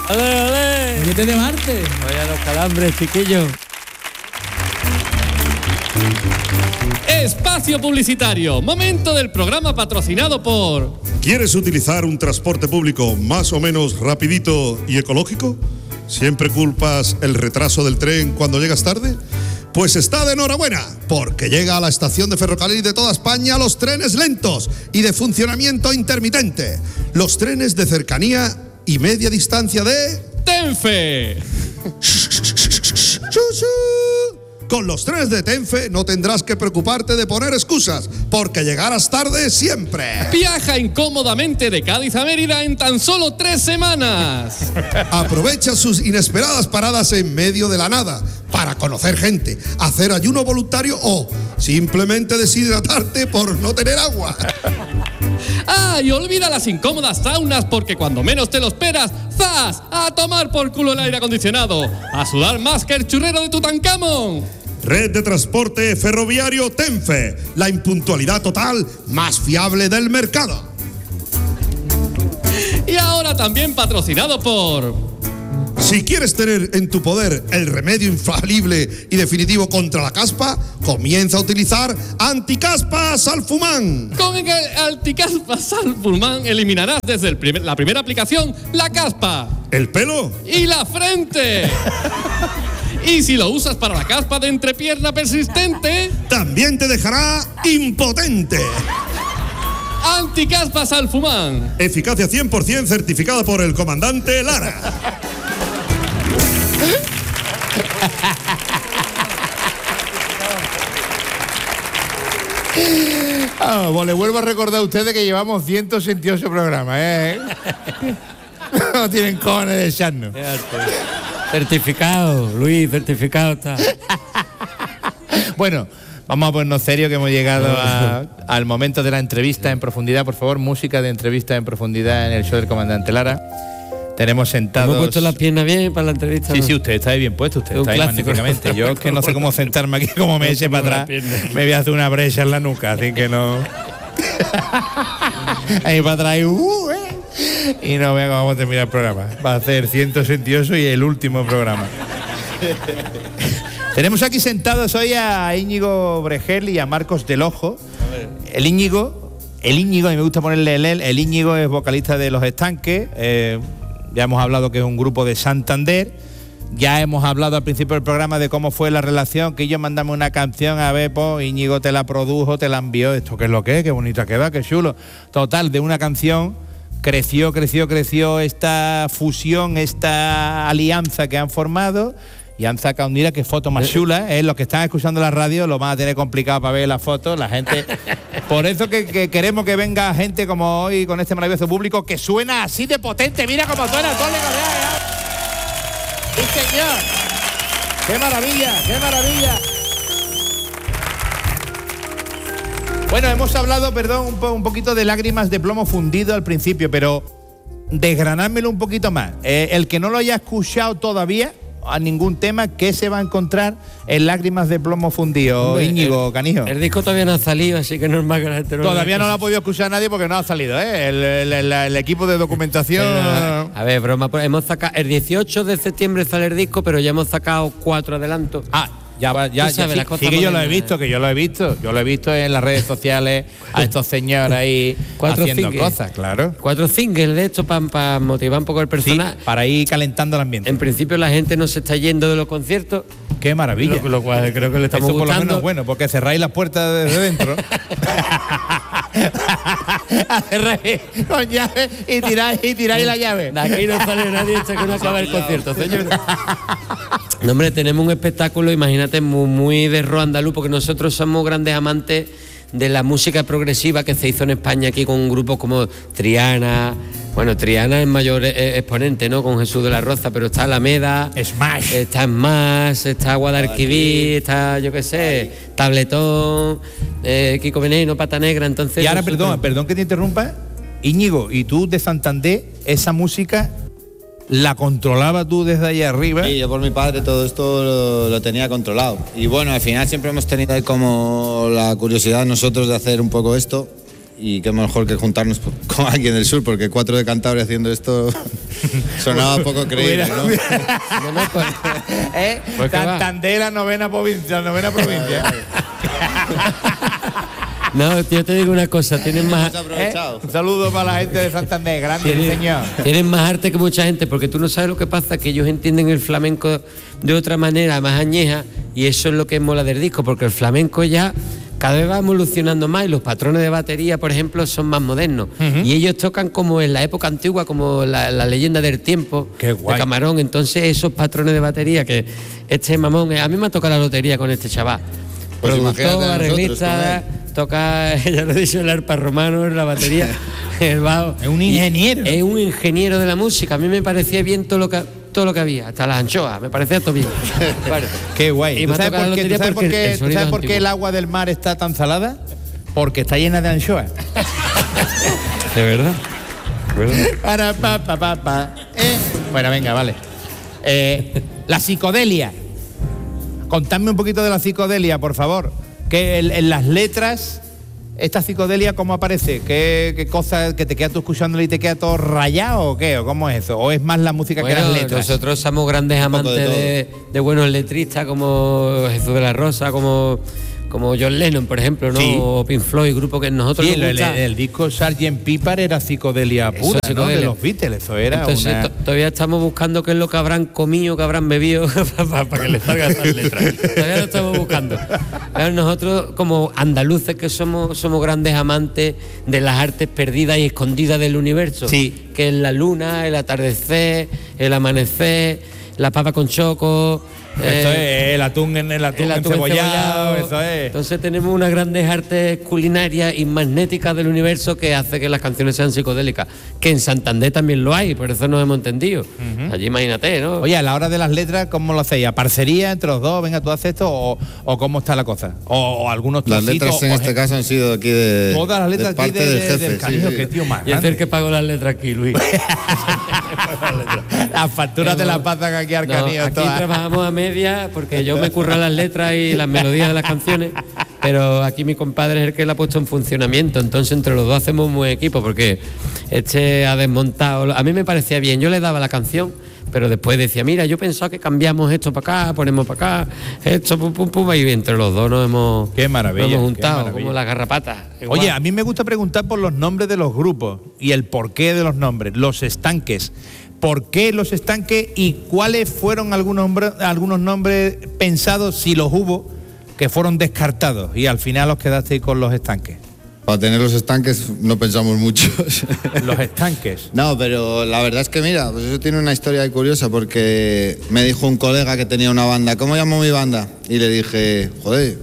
¡Ole, ole! ¡Billete de Marte! Vaya los calambres, chiquillos. Espacio publicitario, momento del programa patrocinado por... ¿Quieres utilizar un transporte público más o menos rapidito y ecológico? ¿Siempre culpas el retraso del tren cuando llegas tarde? Pues está de enhorabuena, porque llega a la estación de ferrocarril de toda España los trenes lentos y de funcionamiento intermitente. Los trenes de cercanía y media distancia de... ¡Tenfe! Con los trenes de Tenfe no tendrás que preocuparte de poner excusas, porque llegarás tarde siempre. Viaja incómodamente de Cádiz a Mérida en tan solo 3 semanas. Aprovecha sus inesperadas paradas en medio de la nada para conocer gente, hacer ayuno voluntario o simplemente deshidratarte por no tener agua. ¡Ah! Y olvida las incómodas saunas, porque cuando menos te lo esperas, ¡zas! A tomar por culo el aire acondicionado, a sudar más que el churrero de Tutankamón. Red de transporte ferroviario Tenfe, la impuntualidad total más fiable del mercado. Y ahora también patrocinado por... Si quieres tener en tu poder el remedio infalible y definitivo contra la caspa, comienza a utilizar Anticaspa Salfumán. Con el Anticaspa Salfumán eliminarás desde la primera aplicación la caspa, ¿el pelo? Y la frente. Y si lo usas para la caspa de entrepierna persistente, también te dejará impotente. Anticaspa Salfumán. Eficacia 100% certificada por el comandante Lara. Pues le vuelvo a recordar a ustedes que llevamos 168 programas, No tienen cojones de echarnos. Certificado, Luis, certificado está. Bueno, vamos a ponernos serio, que hemos llegado al momento de la entrevista en profundidad. Por favor, música de entrevista en profundidad en el show del comandante Lara. Tenemos sentados... ¿Hemos puesto las piernas bien para la entrevista? Sí, ¿no? sí, usted está bien puesto, usted está ahí magníficamente. Yo es que no sé cómo sentarme aquí, como me eche para atrás, me voy a hacer una brecha en la nuca, así que no... Ahí para atrás y no vea cómo vamos a terminar el programa. Va a ser 168 y el último programa. Tenemos aquí sentados hoy a Íñigo Bregel y a Marcos del Ojo. El Íñigo, a mí me gusta ponerle el Íñigo es vocalista de Los Estanques. Ya hemos hablado que es un grupo de Santander. Ya hemos hablado al principio del programa de cómo fue la relación, que ellos mandamos una canción, a ver, pues Íñigo te la produjo, te la envió. ¿Esto qué es lo que es? Qué bonita queda, qué chulo. Total, de una canción creció esta fusión, esta alianza que han formado. Y han sacado, mira qué foto más chula, los que están escuchando la radio lo van a tener complicado para ver las fotos, la gente. Por eso que queremos que venga gente como hoy con este maravilloso público que suena así de potente. Mira cómo suena el Cole Correa. ¡Sí, señor! ¡Qué maravilla, qué maravilla! Bueno, hemos hablado, perdón, un poquito de Lágrimas de plomo fundido al principio, pero desgranármelo un poquito más. El que no lo haya escuchado todavía a ningún tema, ¿qué se va a encontrar en Lágrimas de plomo fundido, Íñigo Canijo? El disco todavía no ha salido, así que normal que la gente no todavía no lo ha podido escuchar nadie porque no ha salido, el equipo de documentación. A ver, broma, hemos sacado el 18 de septiembre sale el disco, pero ya hemos sacado 4 adelantos. Ya sabes, sí que yo lo he visto, yo lo he visto en las redes sociales a estos señores ahí haciendo cosas, claro. 4 singles de estos para motivar un poco el personal. Sí, para ir calentando el ambiente. En principio la gente no se está yendo de los conciertos. Qué maravilla. Lo cual creo que le estamos gustando. Por lo menos bueno, porque cerráis las puertas desde dentro. Cerráis con llave y tiráis la llave. De aquí no sale nadie hasta que no acaba el concierto, señor. No, hombre, tenemos un espectáculo, imagínate, muy de rock andaluz, porque nosotros somos grandes amantes de la música progresiva que se hizo en España aquí con grupos como Triana. Bueno, Triana es mayor exponente, ¿no? Con Jesús de la Roza, pero está Alameda, Smash, está Guadalquivir, está, yo qué sé, Tabletón, Kiko Veneno, Pata Negra, entonces... Y ahora, perdón que te interrumpa, Íñigo, y tú de Santander, esa música... ¿La controlabas tú desde allá arriba? Sí, yo por mi padre todo esto lo tenía controlado. Y bueno, al final siempre hemos tenido ahí como la curiosidad nosotros de hacer un poco esto. y qué mejor que juntarnos con alguien del sur, porque 4 de Cantabria haciendo esto sonaba poco creíble, ¿no? Pues Santander, la novena provincia. No, yo te digo una cosa, tienen más... Un saludo para la gente de Santander, grande señor. Tienen más arte que mucha gente, porque tú no sabes lo que pasa, que ellos entienden el flamenco de otra manera, más añeja, y eso es lo que mola del disco, porque el flamenco ya cada vez va evolucionando más y los patrones de batería, por ejemplo, son más modernos. Y ellos tocan como en la época antigua, como la leyenda del tiempo de Camarón. Entonces esos patrones de batería que este mamón, a mí me ha tocado la lotería con este chaval. Pues Productor, arreglista, toca, ya lo he dicho, el arpa romano, la batería, el bajo. Es un ingeniero. Es un ingeniero de la música. A mí me parecía bien todo lo que había, hasta las anchoas, me parecía todo bien. Vale. Qué guay. Y ¿Tú me ha sabes tocado la lotería porque el sonido ¿sabes por qué antiguo. el agua del mar está tan salada? Porque está llena de anchoas. ¿De verdad? Para, Bueno, venga, vale. La psicodelia. Contadme un poquito de la psicodelia, por favor. Que en las letras, esta psicodelia, ¿cómo aparece? ¿Qué cosa que te quedas tú escuchándola y te queda todo rayado o qué? ¿O cómo es eso? ¿O es más la música que las letras? Nosotros somos grandes amantes de buenos letristas como Jesús de la Rosa, como John Lennon, por ejemplo, ¿no? Sí. O Pink Floyd, grupo que nosotros Sí, nos gusta. el disco Sgt. Pepper era psicodelia Eso, pura, ¿no? psicodelia. De los Beatles, eso era Entonces una... todavía estamos buscando qué es lo que habrán comido, que habrán bebido para que les salgan estas letras. Todavía lo estamos buscando. Pero nosotros, como andaluces que somos grandes amantes de las artes perdidas y escondidas del universo. Sí. Que es la luna, el atardecer, el amanecer, la papa con choco. Esto es el atún encebollado, eso es. Entonces tenemos unas grandes artes culinarias y magnéticas del universo que hace que las canciones sean psicodélicas, que en Santander también lo hay, por eso nos hemos entendido. Allí imagínate, ¿no? Oye, a la hora de las letras, ¿cómo lo hacéis? ¿A parcería entre los dos? Venga, tú haces esto, o cómo está la cosa. O algunos Las trocitos, letras en este caso han sido aquí de todas las letras de aquí parte del jefe. del Canijo, sí. que tío más Y es el grande. que pagó las letras aquí, Luis. Las facturas de la pata que aquí al No, Canijo aquí todas. trabajamos a media porque yo me curro las letras y las melodías de las canciones, pero aquí mi compadre es el que la ha puesto en funcionamiento, entonces entre los dos hacemos un buen equipo porque este ha desmontado. A mí me parecía bien, yo le daba la canción, pero después decía, mira, yo pensaba que cambiamos esto para acá, ponemos para acá, esto, pum, pum, pum, y entre los dos nos hemos, Qué maravilla, nos hemos qué juntado, maravilla. como las garrapatas. Oye, a mí me gusta preguntar por los nombres de los grupos y el porqué de los nombres. Los Estanques. ¿Por qué los Estanques y cuáles fueron algunos nombres pensados, si los hubo, que fueron descartados y al final os quedasteis con los Estanques? Para tener los estanques no pensamos mucho. Los Estanques. No, pero la verdad es que mira, pues eso tiene una historia ahí curiosa porque me dijo un colega que tenía una banda, ¿cómo llamo mi banda? Y le dije, joder,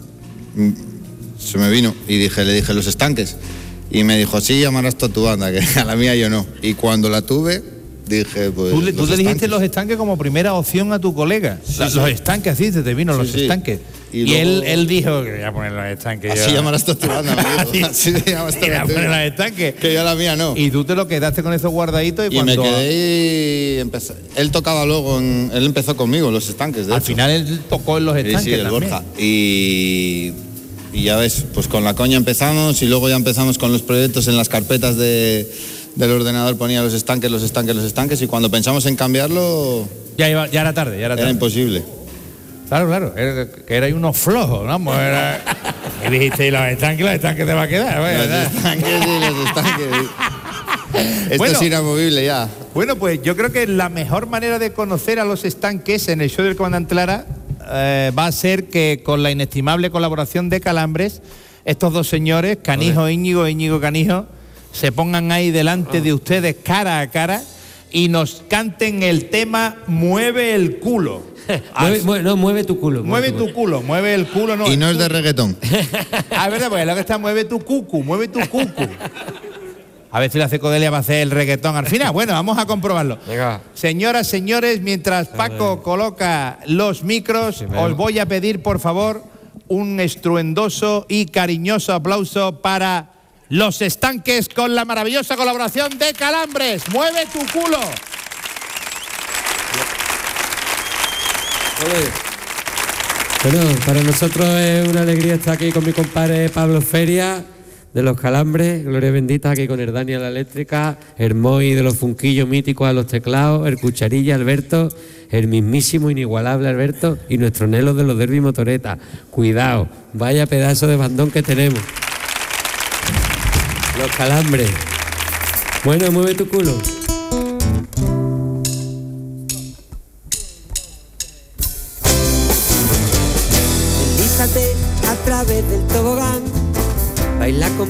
se me vino y le dije Los Estanques. Y me dijo, sí, llamarás tú a tu banda, que a la mía yo no. Y cuando la tuve, dije, pues Tú le dijiste Estanques. los Estanques como primera opción a tu colega. Los Estanques, así se te vino, los sí. Estanques. Y luego- él dijo que voy a poner los Estanques. Así llamarás tú a tu banda, me dijo. Así te llamas tú Y voy a a tu poner los banda. Estanques. Que yo a la mía no. Y tú te lo quedaste con esos guardaditos y Y me cuando... quedé y empecé. Él tocaba luego, él empezó conmigo en Los Estanques, de Al hecho. final él tocó en los Sí, Estanques sí, el también. Borja. Y ya ves, pues con la coña empezamos y luego ya empezamos con los proyectos en las carpetas del ordenador, ponía Los Estanques, Los Estanques, Los Estanques, y cuando pensamos en cambiarlo Ya era tarde, ya era tarde. era imposible. Claro, que erais unos flojos, ¿no? Pues y dijiste, y los Estanques te va a quedar. Bueno, Los ¿verdad? Estanques y Los Estanques. Esto Bueno. es inamovible ya. Bueno, pues yo creo que la mejor manera de conocer a los Estanques en el show del Comandante Lara va a ser que con la inestimable colaboración de Calambres, estos dos señores, Canijo Íñigo e Íñigo Canijo, se pongan ahí delante de ustedes cara a cara y nos canten el tema Mueve el culo. Mueve tu culo. Mueve tu culo, mueve el culo, no. Y no es de reggaetón. Ah, es verdad, pues lo que está, mueve tu cucu. A ver si la psicodelia va a hacer el reggaetón al final. Bueno, vamos a comprobarlo. Venga. Señoras, señores, mientras Paco coloca los micros, os voy a pedir, por favor, un estruendoso y cariñoso aplauso para Los Estanques con la maravillosa colaboración de Calambres. ¡Mueve tu culo! Bueno, para nosotros es una alegría estar aquí con mi compadre Pablo Feria, de los Calambres, Gloria bendita, aquí con el Dani a la eléctrica, el Moy de los Funquillos míticos a los teclados, el Cucharilla Alberto, el mismísimo inigualable Alberto y nuestro Nelo de los Derby Motoreta. Cuidado, vaya pedazo de bandón que tenemos. Los Calambres. Bueno, mueve tu culo. Deslízate a través del tobogán, baila con